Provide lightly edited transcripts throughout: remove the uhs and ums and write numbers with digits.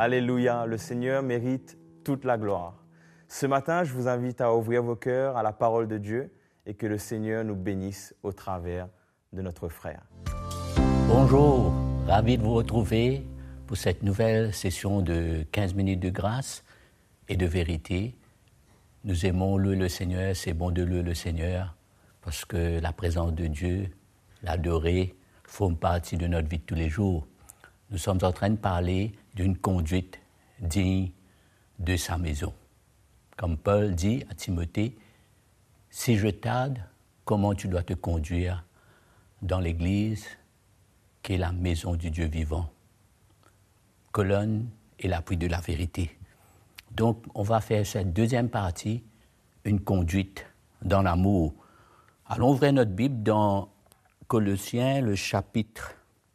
Alléluia, le Seigneur mérite toute la gloire. Ce matin, je vous invite à ouvrir vos cœurs à la parole de Dieu et que le Seigneur nous bénisse au travers de notre frère. Bonjour, ravi de vous retrouver pour cette nouvelle session de 15 minutes de grâce et de vérité. Nous aimons louer le Seigneur, c'est bon de louer le Seigneur parce que la présence de Dieu, l'adorer, forme partie de notre vie de tous les jours. Nous sommes en train de parler d'une conduite digne de sa maison. Comme Paul dit à Timothée, « Si je tarde, comment tu dois te conduire dans l'Église qui est la maison du Dieu vivant, colonne et l'appui de la vérité. » Donc, on va faire cette deuxième partie, une conduite dans l'amour. Allons ouvrir notre Bible dans Colossiens, le chapitre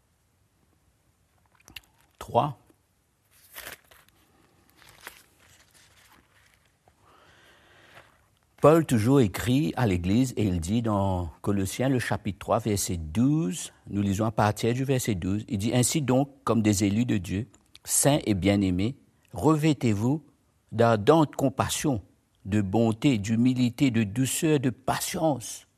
3. Paul toujours écrit à l'Église et il dit dans Colossiens, le chapitre 3, verset 12, nous lisons à partir du verset 12, il dit « Ainsi donc, comme des élus de Dieu, saints et bien-aimés, revêtez-vous d'ardente compassion, de bonté, d'humilité, de douceur, de patience.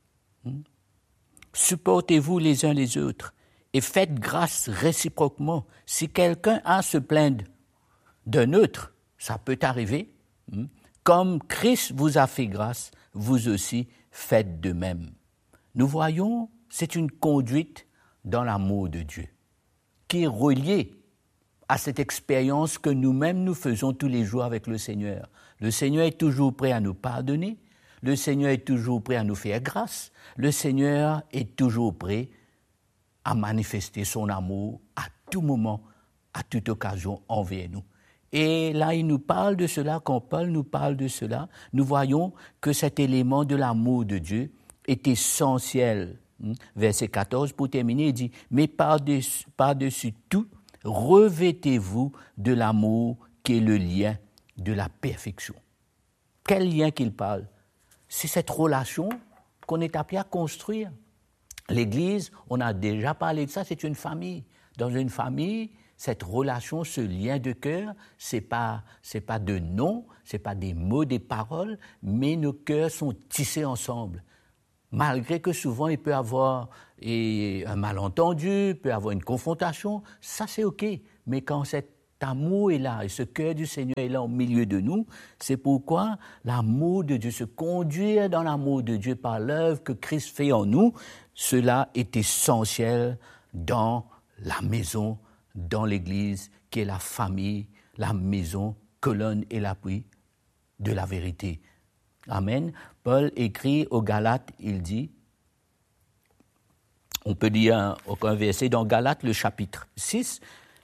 Supportez-vous les uns les autres et faites grâce réciproquement. Si quelqu'un a à se plaindre d'un autre, ça peut arriver. Comme Christ vous a fait grâce, vous aussi faites de même. » Nous voyons, c'est une conduite dans l'amour de Dieu qui est reliée à cette expérience que nous-mêmes nous faisons tous les jours avec le Seigneur. Le Seigneur est toujours prêt à nous pardonner. Le Seigneur est toujours prêt à nous faire grâce. Le Seigneur est toujours prêt à manifester son amour à tout moment, à toute occasion envers nous. Et là, il nous parle de cela, quand Paul nous parle de cela, nous voyons que cet élément de l'amour de Dieu est essentiel. Verset 14, pour terminer, il dit « Mais par-dessus tout, revêtez-vous de l'amour qui est le lien de la perfection. » Quel lien qu'il parle? C'est cette relation qu'on est appelé à construire. L'Église, on a déjà parlé de ça, c'est une famille. Dans une famille, cette relation, ce lien de cœur, c'est pas de noms, c'est pas des mots, des paroles, mais nos cœurs sont tissés ensemble. Malgré que souvent il peut y avoir un malentendu, il peut y avoir une confrontation, ça c'est OK. Mais quand cet amour est là et ce cœur du Seigneur est là au milieu de nous, c'est pourquoi l'amour de Dieu, se conduire dans l'amour de Dieu par l'œuvre que Christ fait en nous, cela est essentiel dans la maison, dans l'Église, qui est la famille, la maison, colonne et l'appui de la vérité. Amen. Paul écrit aux Galates, il dit, on peut lire un verset dans Galates, le chapitre 6.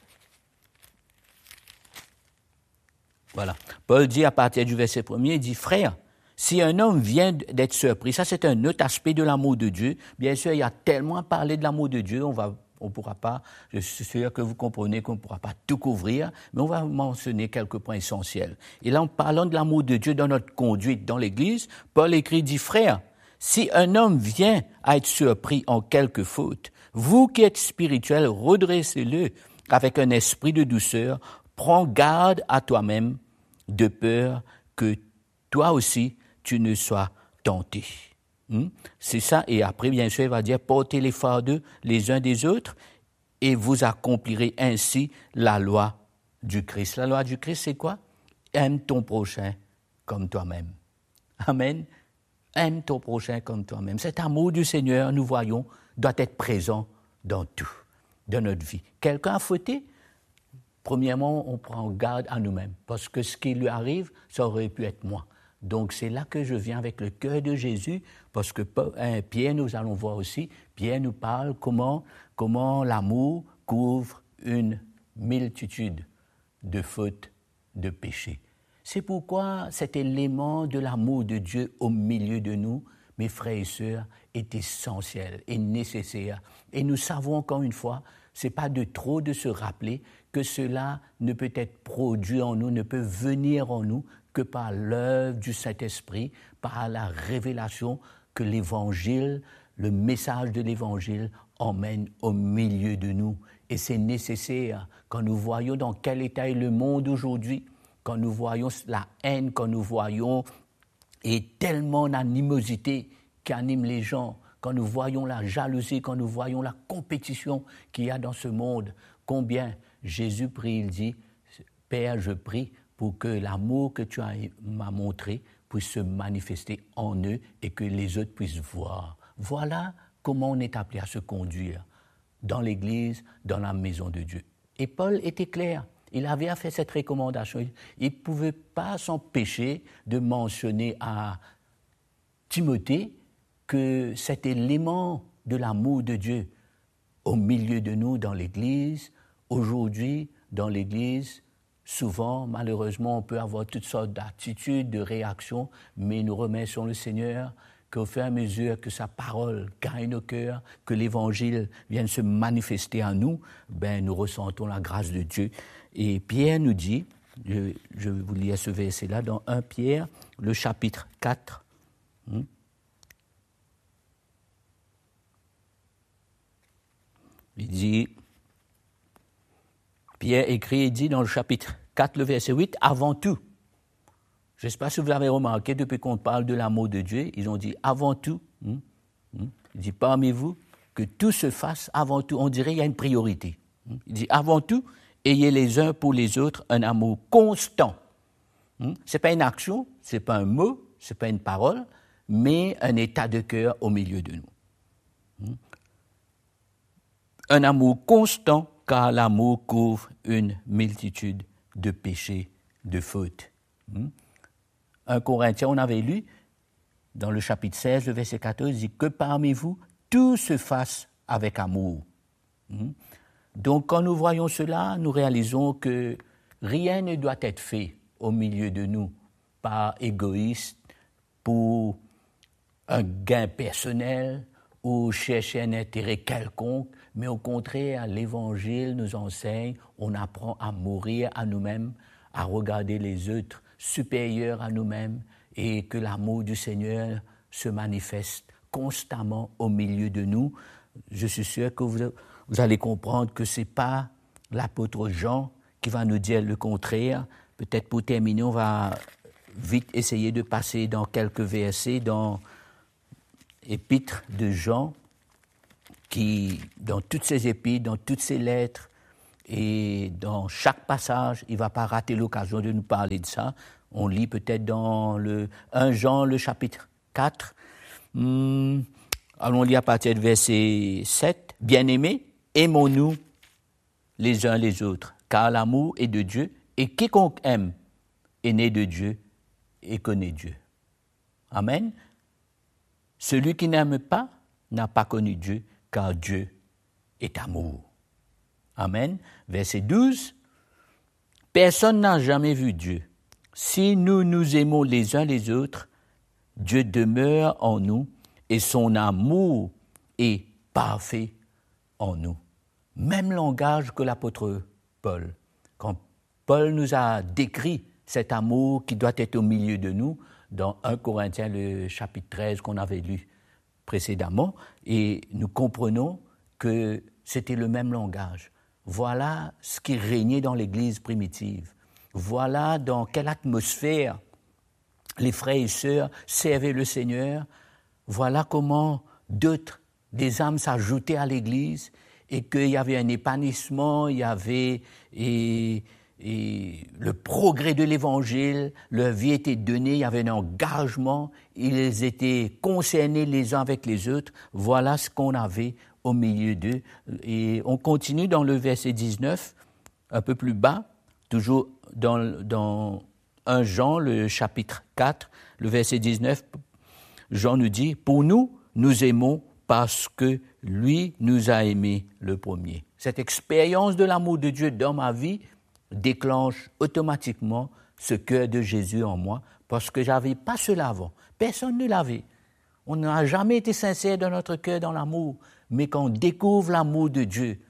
Voilà. Paul dit à partir du verset 1er, il dit, « Frère, si un homme vient d'être surpris, ça c'est un autre aspect de l'amour de Dieu. Bien sûr, il y a tellement à parler de l'amour de Dieu, on pourra pas, je suis sûr que vous comprenez qu'on ne pourra pas tout couvrir, mais on va mentionner quelques points essentiels. Et là, en parlant de l'amour de Dieu dans notre conduite dans l'Église, Paul écrit, dit, « Frère, si un homme vient à être surpris en quelque faute, vous qui êtes spirituels, redressez-le avec un esprit de douceur, prends garde à toi-même, de peur que toi aussi, tu ne sois tenté. » C'est ça, et après, bien sûr, il va dire, portez les fardeaux les uns des autres, et vous accomplirez ainsi la loi du Christ. La loi du Christ, c'est quoi? Aime ton prochain comme toi-même. Amen. Aime ton prochain comme toi-même. Cet amour du Seigneur, nous voyons, doit être présent dans tout, dans notre vie. Quelqu'un a fauté? Premièrement, on prend garde à nous-mêmes, parce que ce qui lui arrive, ça aurait pu être moi. Donc, c'est là que je viens avec le cœur de Jésus, parce que Pierre, nous allons voir aussi, Pierre nous parle comment l'amour couvre une multitude de fautes, de péchés. C'est pourquoi cet élément de l'amour de Dieu au milieu de nous, mes frères et sœurs, est essentiel et nécessaire. Et nous savons encore une fois, ce n'est pas de trop de se rappeler que cela ne peut être produit en nous, ne peut venir en nous que par l'œuvre du Saint-Esprit, par la révélation que l'Évangile, le message de l'Évangile emmène au milieu de nous Et c'est nécessaire quand nous voyons dans quel état est le monde aujourd'hui, quand nous voyons la haine, quand nous voyons et tellement d'animosité qui anime les gens, quand nous voyons la jalousie, quand nous voyons la compétition qu'il y a dans ce monde, combien Jésus prie, il dit, Père, je prie pour que l'amour que tu m'as montré puisse se manifester en eux et que les autres puissent voir. Voilà comment on est appelé à se conduire dans l'Église, dans la maison de Dieu. Et Paul était clair. Il avait fait cette recommandation. Il ne pouvait pas s'empêcher de mentionner à Timothée que cet élément de l'amour de Dieu au milieu de nous dans l'Église, aujourd'hui, dans l'Église, souvent, malheureusement, on peut avoir toutes sortes d'attitudes, de réactions, mais nous remercions le Seigneur qu'au fur et à mesure que sa parole gagne nos cœurs, que l'Évangile vienne se manifester à nous, nous ressentons la grâce de Dieu. Et Pierre nous dit, je vous lis ce verset-là, dans 1 Pierre, le chapitre 4, il dit, Pierre écrit et dit dans le chapitre 4, le verset 8, « Avant tout ». Je ne sais pas si vous avez remarqué, depuis qu'on parle de l'amour de Dieu, ils ont dit « avant tout ». Il dit « parmi vous, que tout se fasse avant tout ». On dirait qu'il y a une priorité. Il dit « avant tout, ayez les uns pour les autres un amour constant ». Ce n'est pas une action, ce n'est pas un mot, ce n'est pas une parole, mais un état de cœur au milieu de nous. Un amour constant, car l'amour couvre une multitude de péchés, de fautes. 1 Corinthiens, on avait lu, dans le chapitre 16, le verset 14, il dit que parmi vous, tout se fasse avec amour. Donc, quand nous voyons cela, nous réalisons que rien ne doit être fait au milieu de nous par égoïste, pour un gain personnel ou chercher un intérêt quelconque, mais au contraire, l'Évangile nous enseigne, on apprend à mourir à nous-mêmes, à regarder les autres supérieurs à nous-mêmes et que l'amour du Seigneur se manifeste constamment au milieu de nous. Je suis sûr que vous allez comprendre que ce n'est pas l'apôtre Jean qui va nous dire le contraire. Peut-être pour terminer, on va vite essayer de passer dans quelques versets dans l'épître de Jean, qui, dans toutes ses épîtres, dans toutes ses lettres, et dans chaque passage, il ne va pas rater l'occasion de nous parler de ça. On lit peut-être dans le 1 Jean, le chapitre 4. Allons lire à partir du verset 7. « Bien-aimés, aimons-nous les uns les autres, car l'amour est de Dieu, et quiconque aime est né de Dieu et connaît Dieu. » Amen. Celui qui n'aime pas n'a pas connu Dieu, car Dieu est amour. Amen. Verset 12. « Personne n'a jamais vu Dieu. Si nous nous aimons les uns les autres, Dieu demeure en nous et son amour est parfait en nous. » Même langage que l'apôtre Paul. Quand Paul nous a décrit cet amour qui doit être au milieu de nous, dans 1 Corinthiens, le chapitre 13 qu'on avait lu précédemment, et nous comprenons que c'était le même langage. Voilà ce qui régnait dans l'Église primitive. Voilà dans quelle atmosphère les frères et sœurs servaient le Seigneur. Voilà comment des âmes s'ajoutaient à l'Église et qu'il y avait un épanouissement, il y avait le progrès de l'Évangile, leur vie était donnée, il y avait un engagement, ils étaient concernés les uns avec les autres. Voilà ce qu'on avait au milieu d'eux. Et on continue dans le verset 19, un peu plus bas, toujours dans 1 Jean, le chapitre 4, le verset 19, Jean nous dit « Pour nous, nous aimons parce que lui nous a aimés le premier. » Cette expérience de l'amour de Dieu dans ma vie déclenche automatiquement ce cœur de Jésus en moi, parce que je n'avais pas cela avant. Personne ne l'avait. On n'a jamais été sincère dans notre cœur dans l'amour, mais quand on découvre l'amour de Dieu,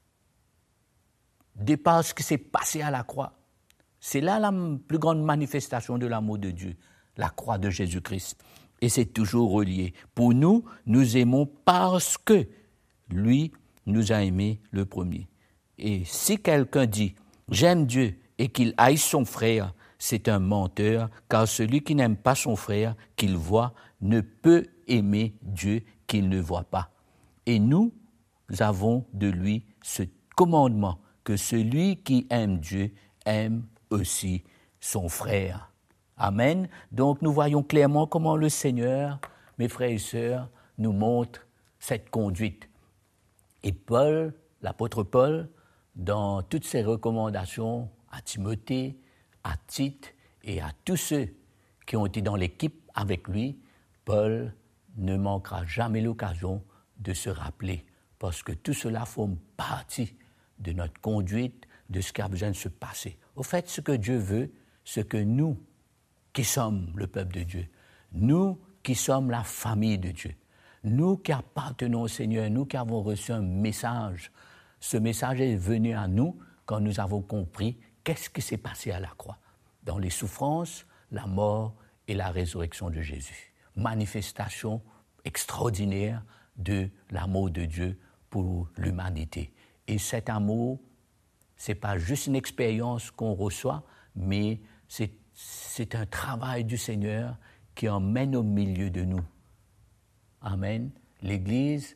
dépasse ce qui s'est passé à la croix, c'est là la plus grande manifestation de l'amour de Dieu, la croix de Jésus-Christ. Et c'est toujours relié. Pour nous, nous aimons parce que lui nous a aimés le premier. Et si quelqu'un dit « j'aime Dieu » et qu'il haïsse son frère, c'est un menteur, car celui qui n'aime pas son frère qu'il voit ne peut aimer Dieu qu'il ne voit pas. Et nous avons de lui ce commandement, que celui qui aime Dieu aime aussi son frère. Amen. Donc nous voyons clairement comment le Seigneur, mes frères et sœurs, nous montre cette conduite. Et Paul, l'apôtre Paul, dans toutes ses recommandations à Timothée, à Tite et à tous ceux qui ont été dans l'équipe avec lui, Paul ne manquera jamais l'occasion de se rappeler, parce que tout cela forme partie de notre conduite, de ce qui a besoin de se passer. Au fait, ce que Dieu veut, ce que nous, qui sommes le peuple de Dieu, nous qui sommes la famille de Dieu, nous qui appartenons au Seigneur, nous qui avons reçu un message, ce message est venu à nous quand nous avons compris qu'est-ce qui s'est passé à la croix, dans les souffrances, la mort et la résurrection de Jésus. Manifestation extraordinaire de l'amour de Dieu pour l'humanité. Et cet amour, ce n'est pas juste une expérience qu'on reçoit, mais c'est un travail du Seigneur qui emmène au milieu de nous. Amen. L'Église,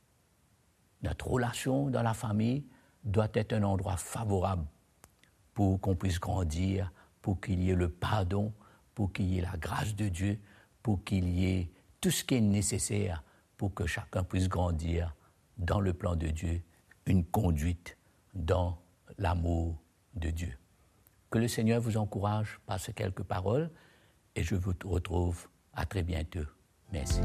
notre relation dans la famille doit être un endroit favorable pour qu'on puisse grandir, pour qu'il y ait le pardon, pour qu'il y ait la grâce de Dieu, pour qu'il y ait tout ce qui est nécessaire pour que chacun puisse grandir dans le plan de Dieu, une conduite dans l'amour de Dieu. Que le Seigneur vous encourage par ces quelques paroles et je vous retrouve à très bientôt. Merci.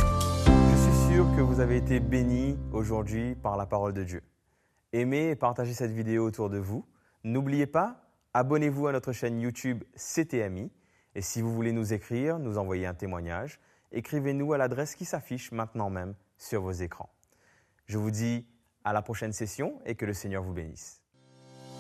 Je suis sûr que vous avez été bénis aujourd'hui par la parole de Dieu. Aimez et partagez cette vidéo autour de vous. N'oubliez pas, abonnez-vous à notre chaîne YouTube CTMI. Et si vous voulez nous écrire, nous envoyer un témoignage, écrivez-nous à l'adresse qui s'affiche maintenant même sur vos écrans. Je vous dis à la prochaine session et que le Seigneur vous bénisse.